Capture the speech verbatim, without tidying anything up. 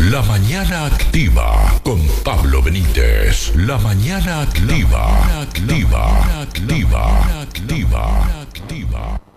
La mañana activa con Pablo Benítez. La mañana activa, activa, activa, activa, activa.